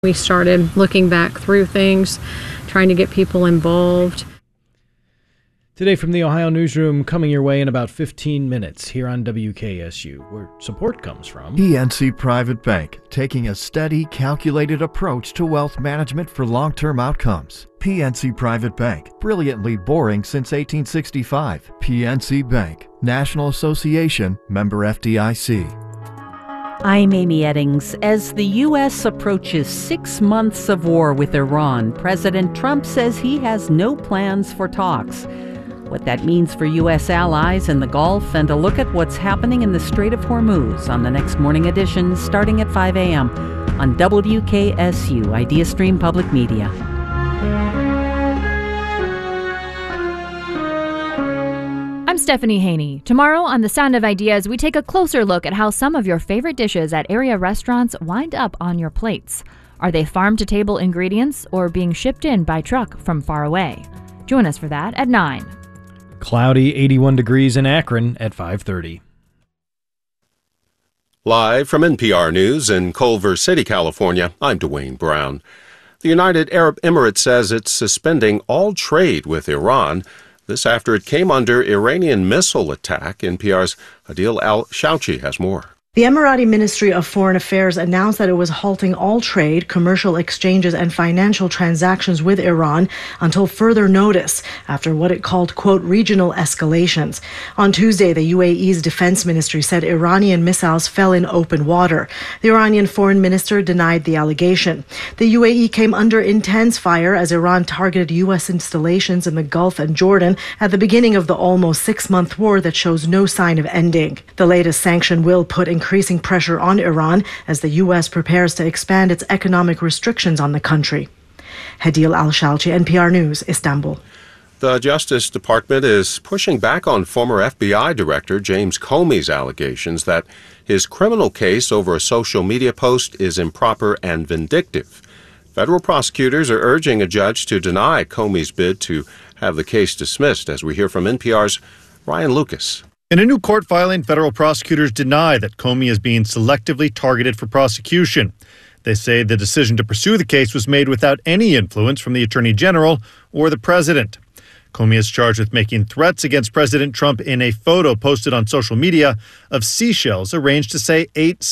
We started looking back through things, trying to get people involved. Today from the Ohio Newsroom, coming your way in about 15 minutes here on WKSU, where support comes from PNC Private Bank, taking a steady, calculated approach to wealth management for long-term outcomes. PNC Private Bank, brilliantly boring since 1865. PNC Bank, National Association, member FDIC. I'm Amy Eddings. As the U.S. approaches 6 months of war with Iran, President Trump says he has no plans for talks. What that means for U.S. allies in the Gulf, and a look at what's happening in the Strait of Hormuz on the next morning edition starting at 5 a.m. on WKSU, IdeaStream Public Media. I'm Stephanie Haney. Tomorrow on The Sound of Ideas, we take a closer look at how some of your favorite dishes at area restaurants wind up on your plates. Are they farm-to-table ingredients or being shipped in by truck from far away? Join us for that at 9. Cloudy, 81 degrees in Akron at 5:30. Live from NPR News in Culver City, California, I'm Dwayne Brown. The United Arab Emirates says it's suspending all trade with Iran. This after it came under Iranian missile attack. NPR's Adil Al-Shouchi has more. The Emirati Ministry of Foreign Affairs announced that it was halting all trade, commercial exchanges, and financial transactions with Iran until further notice after what it called, quote, regional escalations. On Tuesday, the UAE's defense ministry said Iranian missiles fell in open water. The Iranian foreign minister denied the allegation. The UAE came under intense fire as Iran targeted U.S. installations in the Gulf and Jordan at the beginning of the almost 6-month war that shows no sign of ending. The latest sanction will put increasing pressure on Iran as the U.S. prepares to expand its economic restrictions on the country. Adil Al-Shouchi, NPR News, Istanbul. The Justice Department is pushing back on former FBI Director James Comey's allegations that his criminal case over a social media post is improper and vindictive. Federal prosecutors are urging a judge to deny Comey's bid to have the case dismissed, as we hear from NPR's Ryan Lucas. In a new court filing, federal prosecutors deny that Comey is being selectively targeted for prosecution. They say the decision to pursue the case was made without any influence from the Attorney General or the President. Comey is charged with making threats against President Trump in a photo posted on social media of seashells arranged to say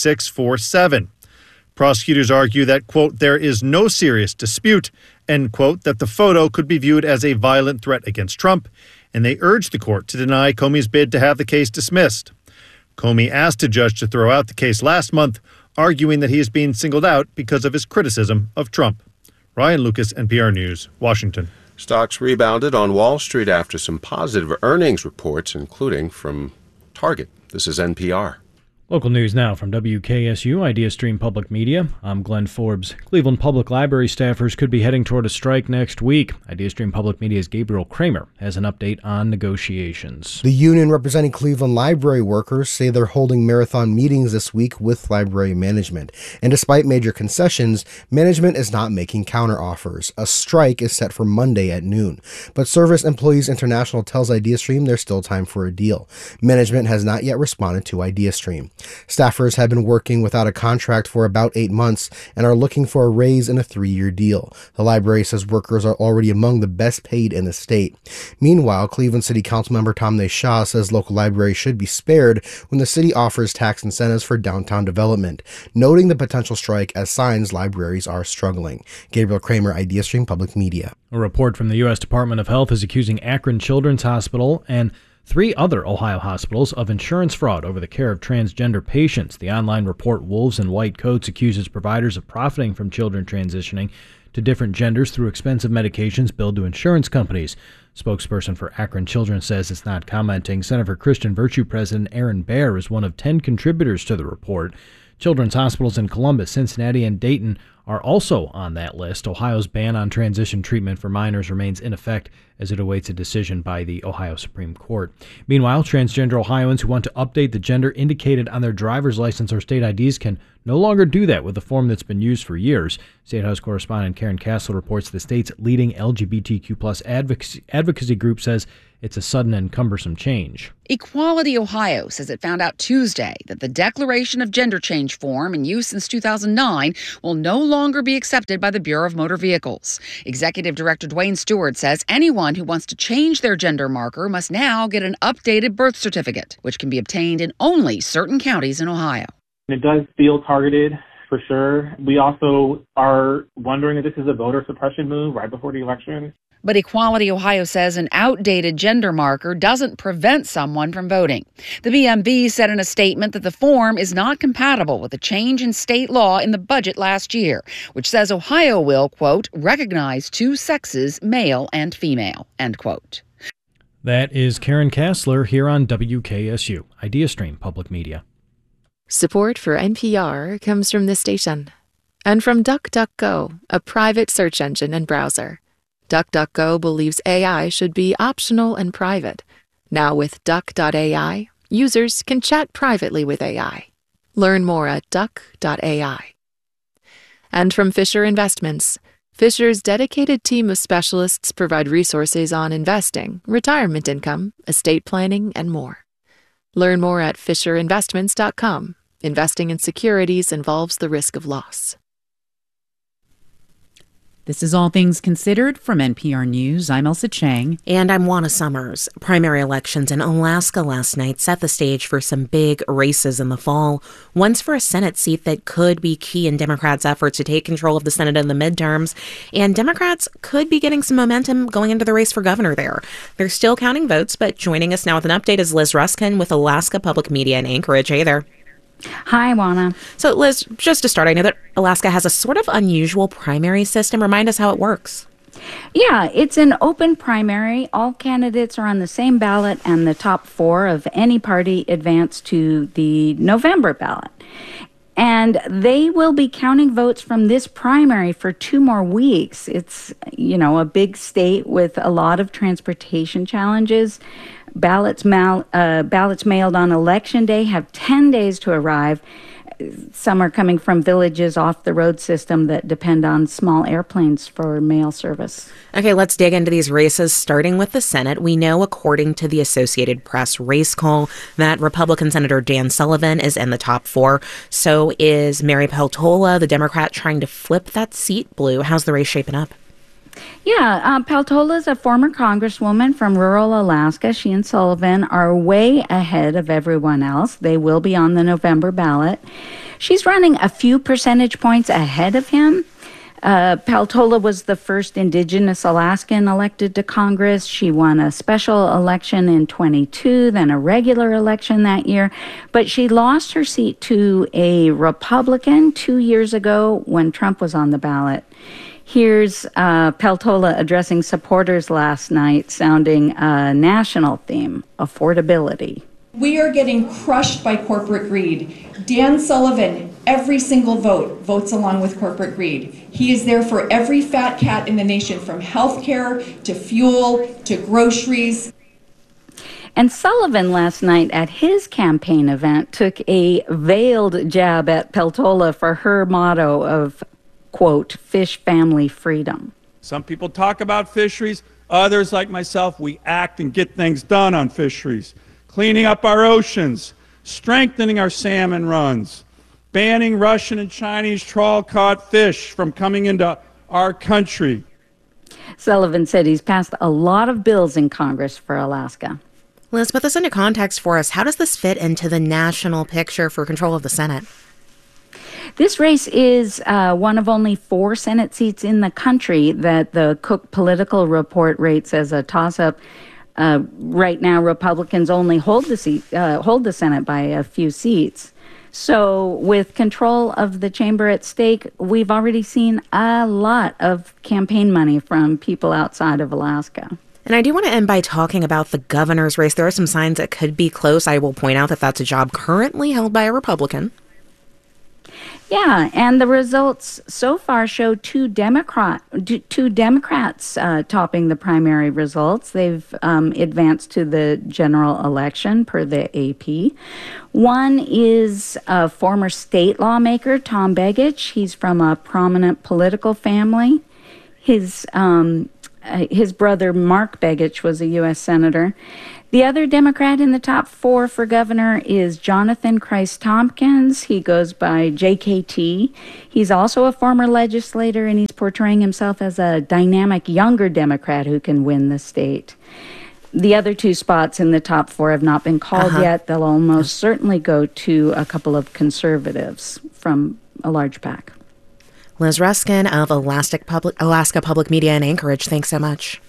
8647. Prosecutors argue that, quote, there is no serious dispute, end quote, that the photo could be viewed as a violent threat against Trump, and they urged the court to deny Comey's bid to have the case dismissed. Comey asked a judge to throw out the case last month, arguing that he is being singled out because of his criticism of Trump. Ryan Lucas, NPR News, Washington. Stocks rebounded on Wall Street after some positive earnings reports, including from Target. This is NPR. Local news now from WKSU, IdeaStream Public Media. I'm Glenn Forbes. Cleveland Public Library staffers could be heading toward a strike next week. IdeaStream Public Media's Gabriel Kramer has an update on negotiations. The union representing Cleveland library workers say they're holding marathon meetings this week with library management. And despite major concessions, management is not making counteroffers. A strike is set for Monday at noon. But Service Employees International tells IdeaStream there's still time for a deal. Management has not yet responded to IdeaStream. Staffers have been working without a contract for about 8 months and are looking for a raise in a 3-year deal. The library says workers are already among the best paid in the state. Meanwhile, Cleveland City Councilmember Tom Shaw says local libraries should be spared when the city offers tax incentives for downtown development, noting the potential strike as signs libraries are struggling. Gabriel Kramer, IdeaStream Public Media. A report from the U.S. Department of Health is accusing Akron Children's Hospital and 3 other Ohio hospitals of insurance fraud over the care of transgender patients. The online report Wolves in White Coats accuses providers of profiting from children transitioning to different genders through expensive medications billed to insurance companies. Spokesperson for Akron Children says it's not commenting. Center for Christian Virtue President Aaron Baer is one of 10 contributors to the report. Children's hospitals in Columbus, Cincinnati, and Dayton are also on that list. Ohio's ban on transition treatment for minors remains in effect as it awaits a decision by the Ohio Supreme Court. Meanwhile, transgender Ohioans who want to update the gender indicated on their driver's license or state IDs can no longer do that with a form that's been used for years. State House correspondent Karen Castle reports the state's leading LGBTQ+ advocacy group says it's a sudden and cumbersome change. Equality Ohio says it found out Tuesday that the Declaration of Gender Change form in use since 2009 will no longer longer be accepted by the Bureau of Motor Vehicles. Executive Director Dwayne Stewart says anyone who wants to change their gender marker must now get an updated birth certificate, which can be obtained in only certain counties in Ohio. It does feel targeted, for sure. We also are wondering if this is a voter suppression move right before the election. But Equality Ohio says an outdated gender marker doesn't prevent someone from voting. The BMV said in a statement that the form is not compatible with the change in state law in the budget last year, which says Ohio will, quote, recognize two sexes, male and female, end quote. That is Karen Kassler here on WKSU, IdeaStream Public Media. Support for NPR comes from this station and from DuckDuckGo, a private search engine and browser. DuckDuckGo believes AI should be optional and private. Now with Duck.ai, users can chat privately with AI. Learn more at Duck.ai. And from Fisher Investments. Fisher's dedicated team of specialists provide resources on investing, retirement income, estate planning, and more. Learn more at FisherInvestments.com. Investing in securities involves the risk of loss. This is All Things Considered from NPR News. I'm Elsa Chang. And I'm Juana Summers. Primary elections in Alaska last night set the stage for some big races in the fall. One's for a Senate seat that could be key in Democrats' efforts to take control of the Senate in the midterms. And Democrats could be getting some momentum going into the race for governor there. They're still counting votes, but joining us now with an update is Liz Ruskin with Alaska Public Media in Anchorage. Hey there. Hi, Juana. So, Liz, just to start, I know that Alaska has a sort of unusual primary system. Remind us how it works. Yeah, it's an open primary. All candidates are on the same ballot, and the top four of any party advance to the November ballot. And they will be counting votes from this primary for 2 more weeks. It's, a big state with a lot of transportation challenges. Ballots mailed on Election Day have 10 days to arrive. Some are coming from villages off the road system that depend on small airplanes for mail service. Okay, let's dig into these races, starting with the Senate. We know, according to the Associated Press race call, that Republican Senator Dan Sullivan is in the top 4. So is Mary Peltola, the Democrat, trying to flip that seat blue. How's the race shaping up? Yeah, Peltola is a former congresswoman from rural Alaska. She and Sullivan are way ahead of everyone else. They will be on the November ballot. She's running a few percentage points ahead of him. Peltola was the first Indigenous Alaskan elected to Congress. She won a special election in 22, then a regular election that year. But she lost her seat to a Republican 2 years ago when Trump was on the ballot. Here's Peltola addressing supporters last night, sounding a national theme, affordability. We are getting crushed by corporate greed. Dan Sullivan, every single vote, votes along with corporate greed. He is there for every fat cat in the nation, from healthcare to fuel to groceries. And Sullivan last night at his campaign event took a veiled jab at Peltola for her motto of, quote, fish family freedom. Some people talk about fisheries. Others, like myself, we act and get things done on fisheries. Cleaning up our oceans, strengthening our salmon runs, banning Russian and Chinese trawl-caught fish from coming into our country. Sullivan said he's passed a lot of bills in Congress for Alaska. Let's put this into context for us. How does this fit into the national picture for control of the Senate? This race is one of only 4 Senate seats in the country that the Cook Political Report rates as a toss-up. Right now, Republicans only hold the Senate by a few seats. So with control of the chamber at stake, we've already seen a lot of campaign money from people outside of Alaska. And I do want to end by talking about the governor's race. There are some signs that could be close. I will point out that that's a job currently held by a Republican. Yeah, and the results so far show two Democrats topping the primary results. They've advanced to the general election per the AP. One is a former state lawmaker, Tom Begich. He's from a prominent political family. His His brother, Mark Begich, was a U.S. Senator. The other Democrat in the top 4 for governor is Jonathan Christ Tompkins. He goes by JKT. He's also a former legislator, and he's portraying himself as a dynamic younger Democrat who can win the state. The other 2 spots in the top 4 have not been called yet. They'll almost certainly go to a couple of conservatives from a large pack. Liz Ruskin of Alaska Public Media in Anchorage, thanks so much.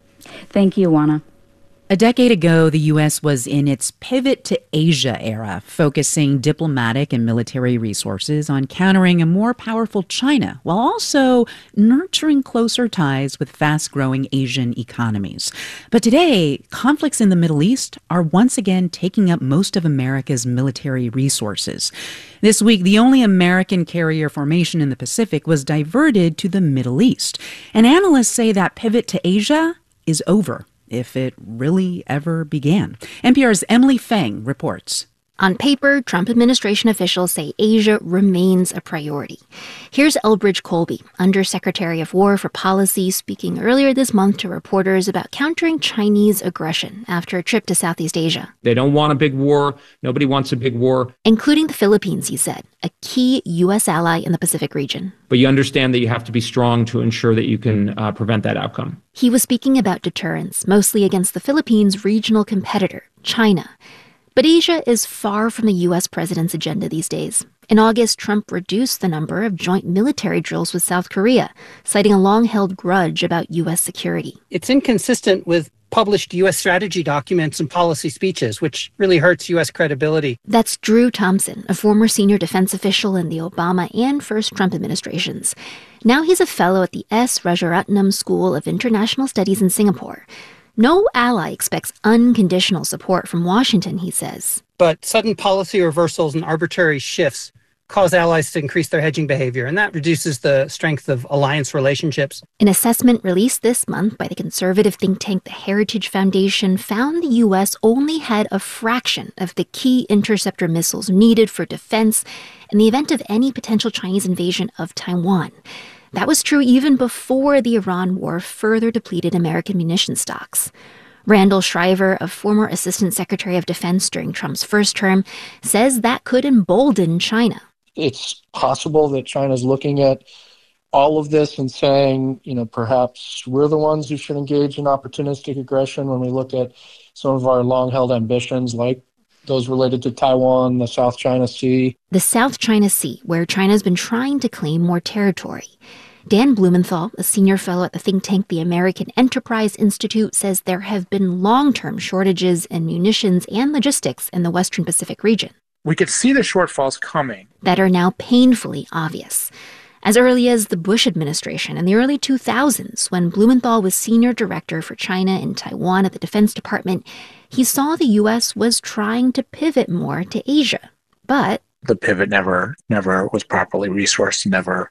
Thank you, Juana. A decade ago, the U.S. was in its pivot to Asia era, focusing diplomatic and military resources on countering a more powerful China, while also nurturing closer ties with fast-growing Asian economies. But today, conflicts in the Middle East are once again taking up most of America's military resources. This week, the only American carrier formation in the Pacific was diverted to the Middle East. And analysts say that pivot to Asia is over, if it really ever began. NPR's Emily Feng reports. On paper, Trump administration officials say Asia remains a priority. Here's Elbridge Colby, Undersecretary of War for Policy, speaking earlier this month to reporters about countering Chinese aggression after a trip to Southeast Asia. They don't want a big war. Nobody wants a big war. Including the Philippines, he said, a key U.S. ally in the Pacific region. But you understand that you have to be strong to ensure that you can prevent that outcome. He was speaking about deterrence, mostly against the Philippines' regional competitor, China. But Asia is far from the U.S. president's agenda these days. In August, Trump reduced the number of joint military drills with South Korea, citing a long-held grudge about U.S. security. It's inconsistent with published U.S. strategy documents and policy speeches, which really hurts U.S. credibility. That's Drew Thompson, a former senior defense official in the Obama and first Trump administrations. Now he's a fellow at the S. Rajaratnam School of International Studies in Singapore. No ally expects unconditional support from Washington, he says. But sudden policy reversals and arbitrary shifts cause allies to increase their hedging behavior, and that reduces the strength of alliance relationships. An assessment released this month by the conservative think tank the Heritage Foundation found the U.S. only had a fraction of the key interceptor missiles needed for defense in the event of any potential Chinese invasion of Taiwan. That was true even before the Iran war further depleted American munition stocks. Randall Shriver, a former Assistant Secretary of Defense during Trump's first term, says that could embolden China. It's possible that China's looking at all of this and saying, perhaps we're the ones who should engage in opportunistic aggression when we look at some of our long-held ambitions, like those related to Taiwan, the South China Sea. The South China Sea, where China's been trying to claim more territory. Dan Blumenthal, a senior fellow at the think tank the American Enterprise Institute, says there have been long-term shortages in munitions and logistics in the Western Pacific region. We could see the shortfalls coming. That are now painfully obvious. As early as the Bush administration in the early 2000s, when Blumenthal was senior director for China and Taiwan at the Defense Department, he saw the U.S. was trying to pivot more to Asia. But the pivot never was properly resourced,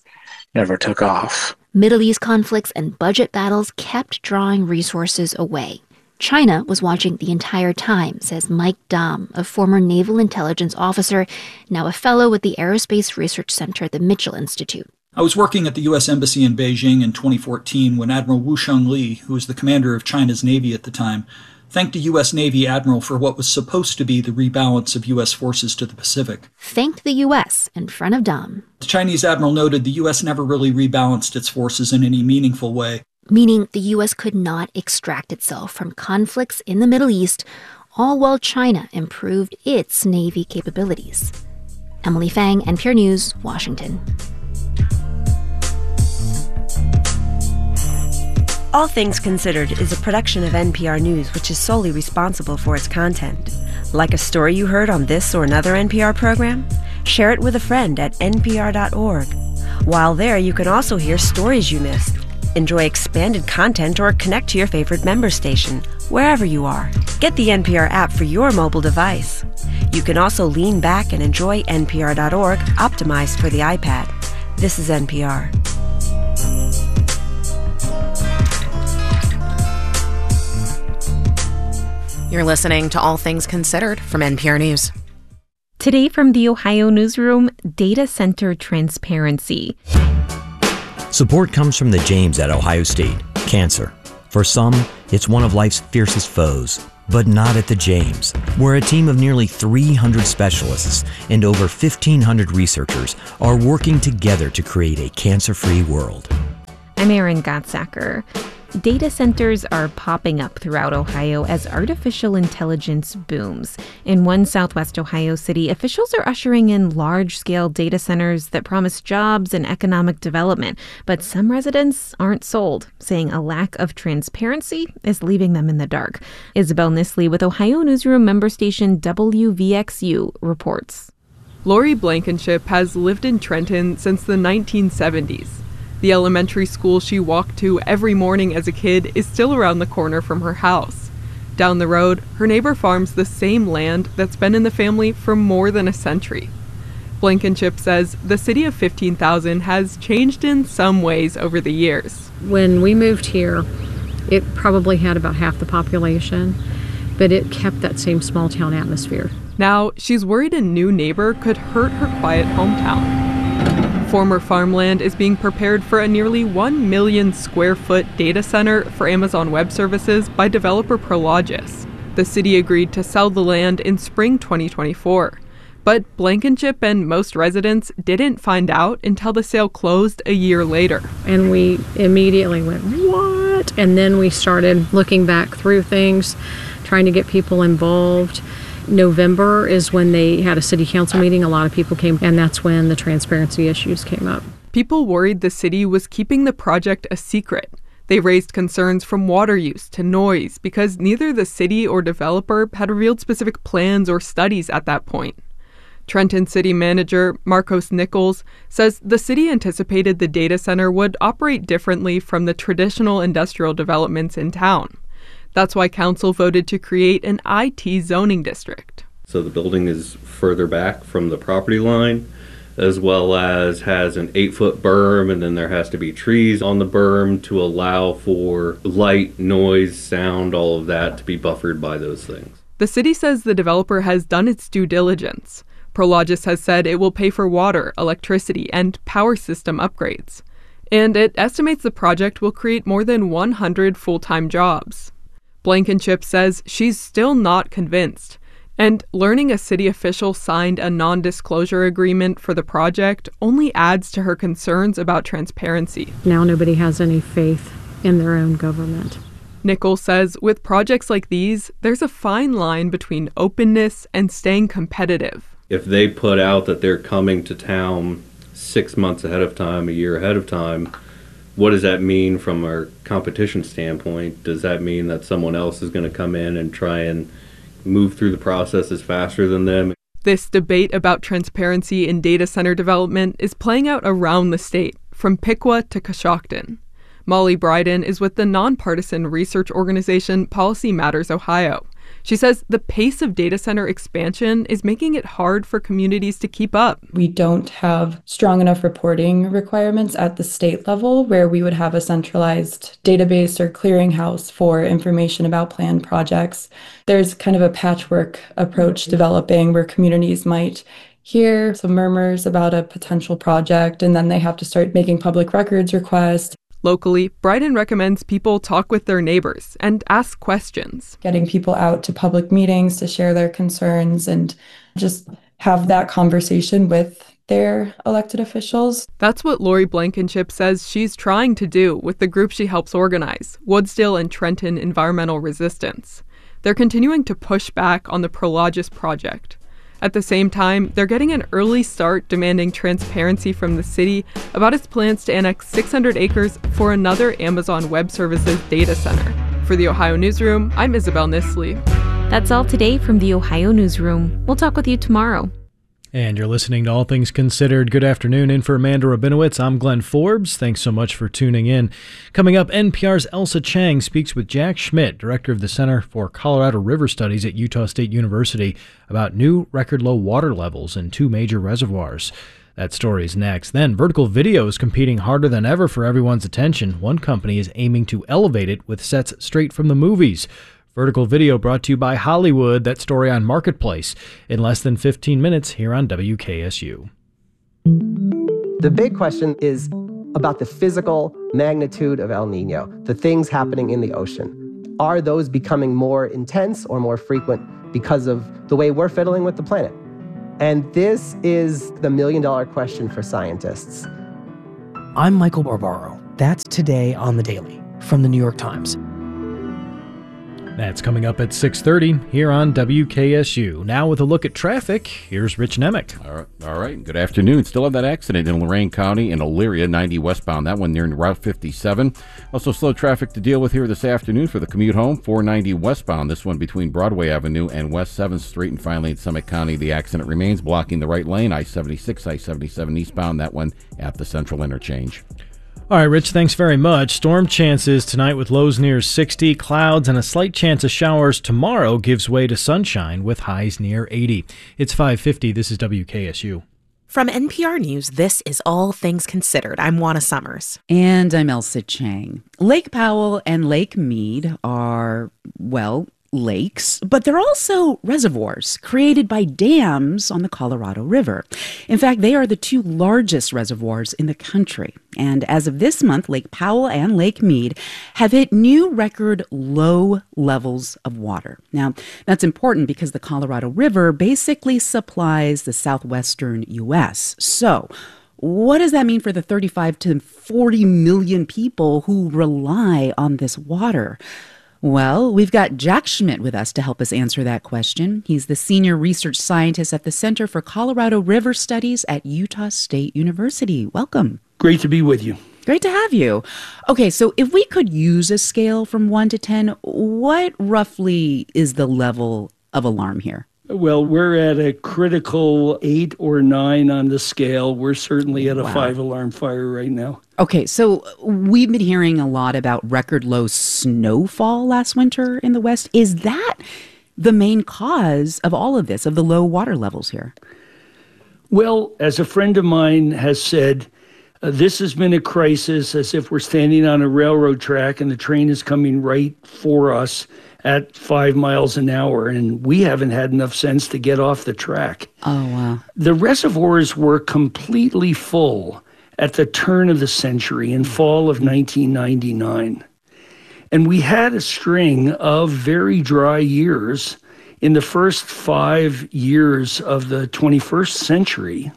never took off. Middle East conflicts and budget battles kept drawing resources away. China was watching the entire time, says Mike Dahm, a former naval intelligence officer, now a fellow with the Aerospace Research Center at the Mitchell Institute. I was working at the U.S. Embassy in Beijing in 2014 when Admiral Wu Shengli, who was the commander of China's Navy at the time, thanked a U.S. Navy admiral for what was supposed to be the rebalance of U.S. forces to the Pacific. Thanked the U.S. in front of Dahm. The Chinese admiral noted the U.S. never really rebalanced its forces in any meaningful way. Meaning the U.S. could not extract itself from conflicts in the Middle East, all while China improved its Navy capabilities. Emily Feng, NPR News, Washington. All Things Considered is a production of NPR News, which is solely responsible for its content. Like a story you heard on this or another NPR program? Share it with a friend at npr.org. While there, you can also hear stories you missed, enjoy expanded content, or connect to your favorite member station, wherever you are. Get the NPR app for your mobile device. You can also lean back and enjoy npr.org, optimized for the iPad. This is NPR. You're listening to All Things Considered from NPR News. Today from the Ohio Newsroom, data center transparency. Support comes from the James at Ohio State, Cancer, For some, it's one of life's fiercest foes. But not at the James, where a team of nearly 300 specialists and over 1,500 researchers are working together to create a cancer-free world. I'm Erin Gottsacker. Data centers are popping up throughout Ohio as artificial intelligence booms. In one Southwest Ohio city, officials are ushering in large-scale data centers that promise jobs and economic development. But some residents aren't sold, saying a lack of transparency is leaving them in the dark. Isabel Nisley with Ohio Newsroom member station WVXU reports. Lori Blankenship has lived in Trenton since the 1970s. The elementary school she walked to every morning as a kid is still around the corner from her house. Down the road, her neighbor farms the same land that's been in the family for more than a century. Blankenship says the city of 15,000 has changed in some ways over the years. When we moved here, it probably had about half the population, but it kept that same small town atmosphere. Now, she's worried a new neighbor could hurt her quiet hometown. Former farmland is being prepared for a nearly 1 million square foot data center for Amazon Web Services by developer Prologis. The city agreed to sell the land in spring 2024. But Blankenship and most residents didn't find out until the sale closed a year later. And we immediately went, what? And then we started looking back through things, trying to get people involved. November is when they had a city council meeting. A lot of people came, and that's when the transparency issues came up. People worried the city was keeping the project a secret. They raised concerns from water use to noise because neither the city or developer had revealed specific plans or studies at that point. Trenton City Manager Marcos Nichols says the city anticipated the data center would operate differently from the traditional industrial developments in town. That's why council voted to create an IT zoning district. So the building is further back from the property line, as well as has an 8-foot berm, and then there has to be trees on the berm to allow for light, noise, sound, all of that to be buffered by those things. The city says the developer has done its due diligence. Prologis has said it will pay for water, electricity, and power system upgrades. And it estimates the project will create more than 100 full-time jobs. Blankenship says she's still not convinced, and learning a city official signed a non-disclosure agreement for the project only adds to her concerns about transparency. Now nobody has any faith in their own government. Nichols says with projects like these, there's a fine line between openness and staying competitive. If they put out that they're coming to town 6 months ahead of time, a year ahead of time, what does that mean from our competition standpoint? Does that mean that someone else is going to come in and try and move through the processes faster than them? This debate about transparency in data center development is playing out around the state, from Piqua to Coshocton. Molly Bryden is with the nonpartisan research organization Policy Matters Ohio. She says the pace of data center expansion is making it hard for communities to keep up. We don't have strong enough reporting requirements at the state level where we would have a centralized database or clearinghouse for information about planned projects. There's kind of a patchwork approach developing where communities might hear some murmurs about a potential project and then they have to start making public records requests. Locally, Bryden recommends people talk with their neighbors and ask questions. Getting people out to public meetings to share their concerns and just have that conversation with their elected officials. That's what Lori Blankenship says she's trying to do with the group she helps organize, Woodsdale and Trenton Environmental Resistance. They're continuing to push back on the Prologis project. At the same time, they're getting an early start demanding transparency from the city about its plans to annex 600 acres for another Amazon Web Services data center. For the Ohio Newsroom, I'm Isabel Nisley. That's all today from the Ohio Newsroom. We'll talk with you tomorrow. And you're listening to All Things Considered. Good afternoon. In for Amanda Rabinowitz, I'm Glenn Forbes. Thanks so much for tuning in. Coming up, NPR's Elsa Chang speaks with Jack Schmidt, director of the Center for Colorado River Studies at Utah State University, about new record low water levels in 2 major reservoirs. That story is next. Then, vertical video is competing harder than ever for everyone's attention. One company is aiming to elevate it with sets straight from the movies. Vertical video brought to you by Hollywood. That story on Marketplace in less than 15 minutes here on WKSU. The big question is, about the physical magnitude of El Nino, the things happening in the ocean. Are those becoming more intense or more frequent because of the way we're fiddling with the planet? And this is the million-dollar question for scientists. I'm Michael Barbaro. That's Today on the Daily from the New York Times. That's coming up at 6:30 here on WKSU. Now with a look at traffic, here's Rich Nemec. All right. Good afternoon. Still have that accident in Lorain County in Elyria, 90 westbound. That one near Route 57. Also slow traffic to deal with here this afternoon for the commute home, 490 westbound. This one between Broadway Avenue and West 7th Street. And finally in Summit County, the accident remains blocking the right lane, I-76, I-77 eastbound. That one at the Central Interchange. All right, Rich, thanks very much. Storm chances tonight with lows near 60, clouds, and a slight chance of showers tomorrow gives way to sunshine with highs near 80. It's 5:50. This is WKSU. From NPR News, this is All Things Considered. I'm Juana Summers. And I'm Elsa Chang. Lake Powell and Lake Mead are, well, lakes, but they're also reservoirs created by dams on the Colorado River. In fact, they are the two largest reservoirs in the country. And as of this month, Lake Powell and Lake Mead have hit new record low levels of water. Now, that's important because the Colorado River basically supplies the southwestern U.S. So, what does that mean for the 35 to 40 million people who rely on this water? Well, we've got Jack Schmidt with us to help us answer that question. He's the senior research scientist at the Center for Colorado River Studies at Utah State University. Welcome. Great to be with you. Great to have you. Okay, so if we could use a scale from 1 to 10, what roughly is the level of alarm here? Well, we're at a critical 8 or 9 on the scale. We're certainly at a 5-alarm fire right now. Okay, so we've been hearing a lot about record low snowfall last winter in the West. Is that the main cause of all of this, of the low water levels here? Well, as a friend of mine has said, this has been a crisis as if we're standing on a railroad track and the train is coming right for us at 5 miles an hour, and we haven't had enough sense to get off the track. Oh, wow. The reservoirs were completely full at the turn of the century in fall of 1999. And we had a string of very dry years in the first 5 years of the 21st century.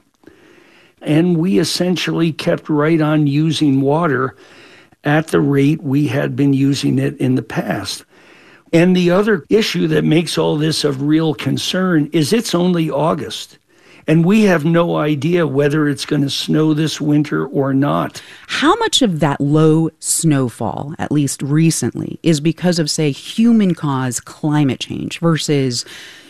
And we essentially kept right on using water at the rate we had been using it in the past. And the other issue that makes all this of real concern is it's only August. And we have no idea whether it's going to snow this winter or not. How much of that low snowfall, at least recently, is because of, say, human-caused climate change versus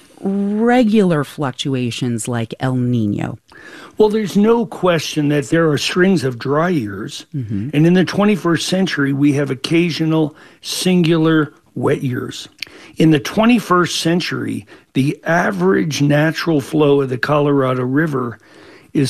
regular fluctuations like El Nino? Well, there's no question that there are strings of dry years. Mm-hmm. And in the 21st century, we have occasional singular wet years. In the 21st century, the average natural flow of the Colorado River is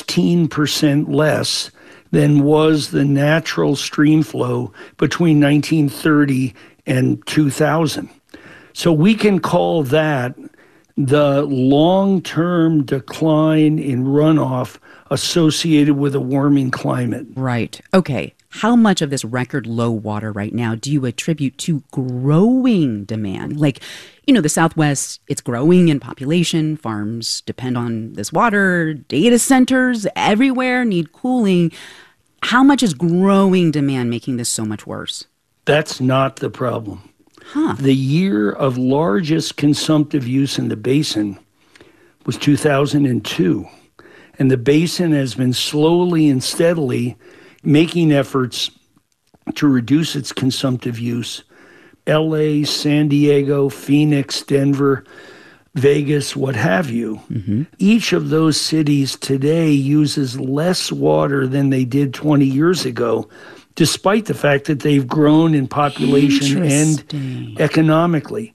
16% less than was the natural stream flow between 1930 and 2000. So we can call that the long-term decline in runoff associated with a warming climate. Right. Okay. How much of this record low water right now do you attribute to growing demand? Like, you know, the Southwest, it's growing in population. Farms depend on this water. Data centers everywhere need cooling. How much is growing demand making this so much worse? That's not the problem. Huh. The year of largest consumptive use in the basin was 2002. And the basin has been slowly and steadily making efforts to reduce its consumptive use. LA, San Diego, Phoenix, Denver, Vegas, what have you. Mm-hmm. Each of those cities today uses less water than they did 20 years ago, despite the fact that they've grown in population and economically.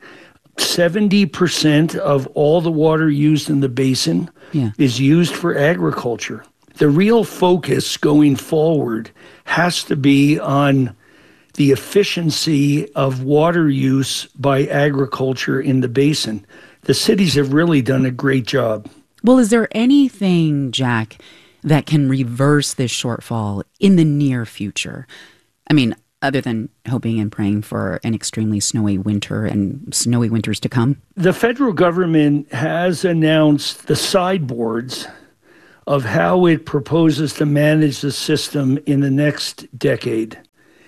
70% of all the water used in the basin is used for agriculture. The real focus going forward has to be on the efficiency of water use by agriculture in the basin. The cities have really done a great job. Well, is there anything, Jack, that can reverse this shortfall in the near future? I mean, other than hoping and praying for an extremely snowy winter and snowy winters to come? The federal government has announced the sideboards of how it proposes to manage the system in the next decade.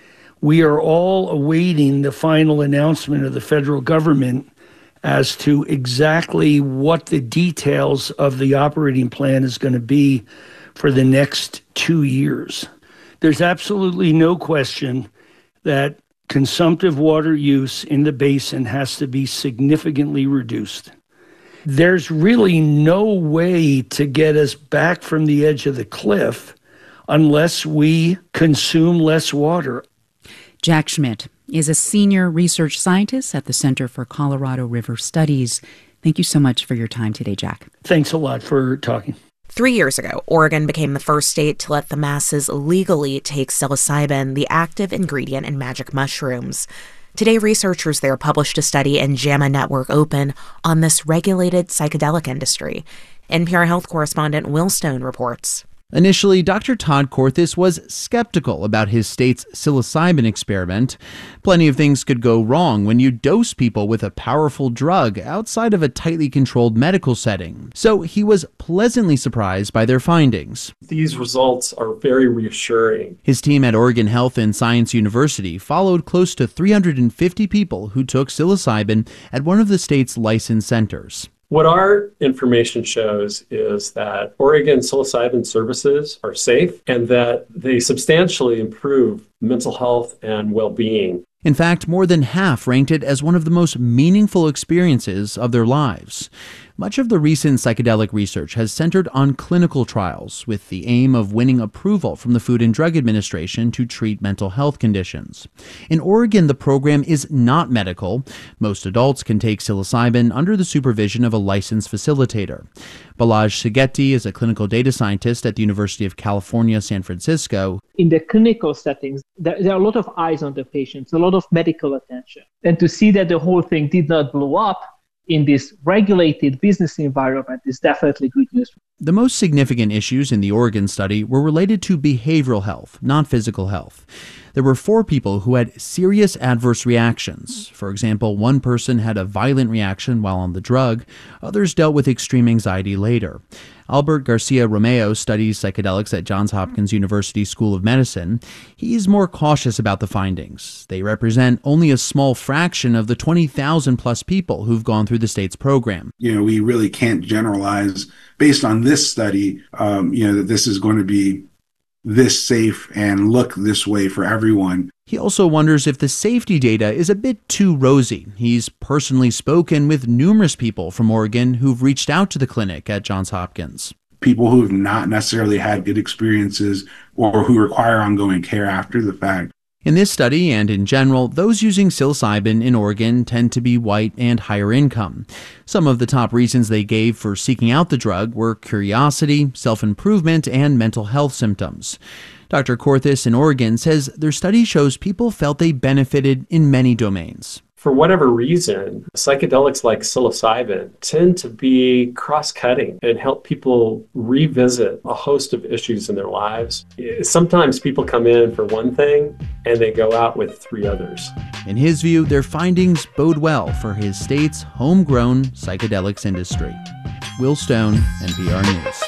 We are all awaiting the final announcement of the federal government as to exactly what the details of the operating plan is going to be for the next 2 years. There's absolutely no question that consumptive water use in the basin has to be significantly reduced. There's really no way to get us back from the edge of the cliff unless we consume less water. Jack Schmidt is a senior research scientist at the Center for Colorado River Studies. Thank you so much for your time today, Jack. Thanks a lot for talking. 3 years ago, Oregon became the first state to let the masses legally take psilocybin, the active ingredient in magic mushrooms. Today, researchers there published a study in JAMA Network Open on this regulated psychedelic industry. NPR health correspondent Will Stone reports. Initially, Dr. Todd Korthus was skeptical about his state's psilocybin experiment. Plenty of things could go wrong when you dose people with a powerful drug outside of a tightly controlled medical setting. So he was pleasantly surprised by their findings. These results are very reassuring. His team at Oregon Health and Science University followed close to 350 people who took psilocybin at one of the state's licensed centers. What our information shows is that Oregon psilocybin services are safe and that they substantially improve mental health and well-being. In fact, more than half ranked it as one of the most meaningful experiences of their lives. Much of the recent psychedelic research has centered on clinical trials with the aim of winning approval from the Food and Drug Administration to treat mental health conditions. In Oregon, the program is not medical. Most adults can take psilocybin under the supervision of a licensed facilitator. Balazs Szigeti is a clinical data scientist at the University of California, San Francisco. In the clinical settings, there are a lot of eyes on the patients, a lot of medical attention. And to see that the whole thing did not blow up in this regulated business environment is definitely good news. The most significant issues in the Oregon study were related to behavioral health, not physical health. There were 4 people who had serious adverse reactions. For example, one person had a violent reaction while on the drug. Others dealt with extreme anxiety later. Albert Garcia Romeo studies psychedelics at Johns Hopkins University School of Medicine. He's more cautious about the findings. They represent only a small fraction of the 20,000 plus people who've gone through the state's program. We really can't generalize based on this study, that this is going to be this safe and look this way for everyone. He also wonders if the safety data is a bit too rosy. He's personally spoken with numerous people from Oregon who've reached out to the clinic at Johns Hopkins. People who have not necessarily had good experiences or who require ongoing care after the fact. In this study, and in general, those using psilocybin in Oregon tend to be white and higher income. Some of the top reasons they gave for seeking out the drug were curiosity, self-improvement, and mental health symptoms. Dr. Korthus in Oregon says their study shows people felt they benefited in many domains. For whatever reason, psychedelics like psilocybin tend to be cross-cutting and help people revisit a host of issues in their lives. Sometimes people come in for one thing and they go out with 3 others. In his view, their findings bode well for his state's homegrown psychedelics industry. Will Stone, NPR News.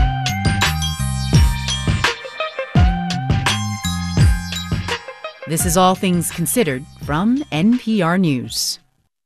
This is All Things Considered from NPR News.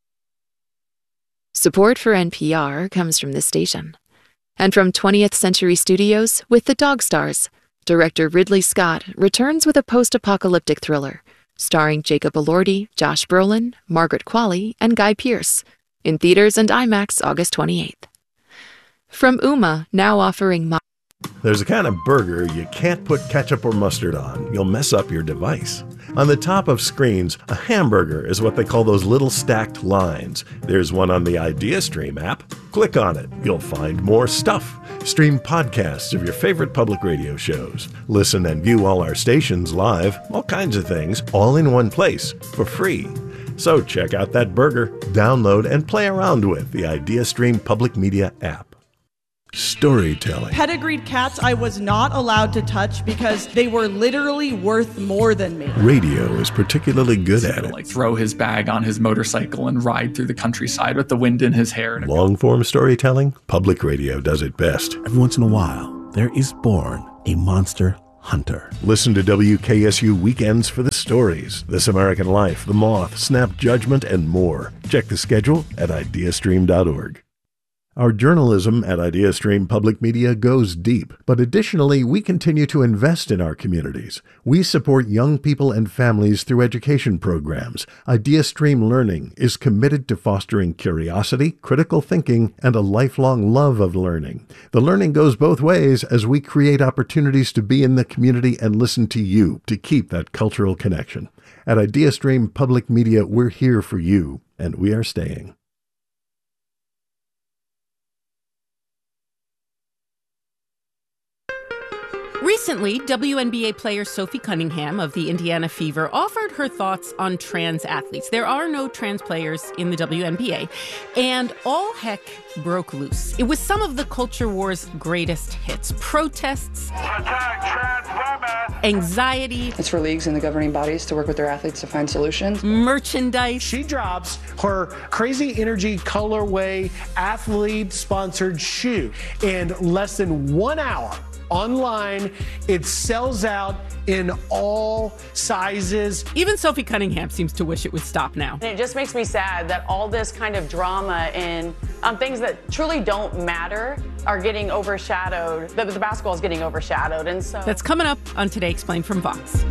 Support for NPR comes from this station and from 20th Century Studios with The Dog Stars. Director Ridley Scott returns with a post-apocalyptic thriller starring Jacob Elordi, Josh Brolin, Margaret Qualley, and Guy Pearce in theaters and IMAX August 28th. From Uma, now offering There's a kind of burger you can't put ketchup or mustard on. You'll mess up your device. On the top of screens, a hamburger is what they call those little stacked lines. There's one on the IdeaStream app. Click on it. You'll find more stuff. Stream podcasts of your favorite public radio shows. Listen and view all our stations live. All kinds of things, all in one place, for free. So check out that burger, download, and play around with the IdeaStream Public Media app. Storytelling. Pedigreed cats I was not allowed to touch because they were literally worth more than me. Radio is particularly good at it. Like throw his bag on his motorcycle and ride through the countryside with the wind in his hair. Long-form storytelling, public radio does it best. Every once in a while, there is born a monster hunter. Listen to WKSU Weekends for the stories, This American Life, The Moth, Snap Judgment, and more. Check the schedule at ideastream.org. Our journalism at IdeaStream Public Media goes deep, but additionally, we continue to invest in our communities. We support young people and families through education programs. IdeaStream Learning is committed to fostering curiosity, critical thinking, and a lifelong love of learning. The learning goes both ways as we create opportunities to be in the community and listen to you to keep that cultural connection. At IdeaStream Public Media, we're here for you, and we are staying. Recently, WNBA player Sophie Cunningham of the Indiana Fever offered her thoughts on trans athletes. There are no trans players in the WNBA, and all heck broke loose. It was some of the culture war's greatest hits. Protests, anxiety. It's for leagues and the governing bodies to work with their athletes to find solutions. Merchandise. She drops her Crazy Energy colorway athlete-sponsored shoe in less than 1 hour. Online, it sells out in all sizes. Even Sophie Cunningham seems to wish it would stop now. It just makes me sad that all this kind of drama and things that truly don't matter are getting overshadowed, that the basketball is getting overshadowed. And so that's coming up on Today Explained from Vox.